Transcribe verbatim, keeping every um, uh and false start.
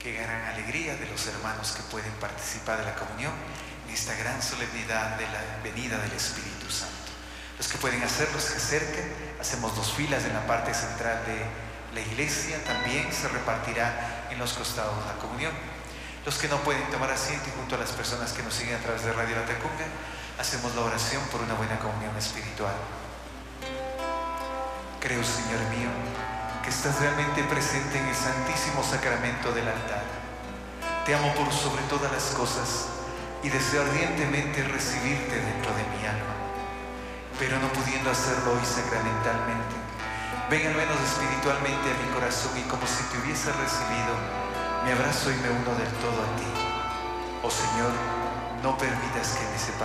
qué gran alegría de los hermanos que pueden participar de la comunión en esta gran solemnidad de la venida del Espíritu Santo. Los que pueden hacerlo se acerquen, hacemos dos filas en la parte central de la iglesia, también se repartirá en los costados la comunión. Los que no pueden tomar asiento y junto a las personas que nos siguen a través de Radio Latacunga, hacemos la oración por una buena comunión espiritual. Creo, Señor mío, que estás realmente presente en el santísimo sacramento del altar. Te amo por sobre todas las cosas y deseo ardientemente recibirte dentro de mi alma. Pero no pudiendo hacerlo hoy sacramentalmente, ven al menos espiritualmente a mi corazón y como si te hubiese recibido, me abrazo y me uno del todo a ti. Oh Señor, no permitas que me separe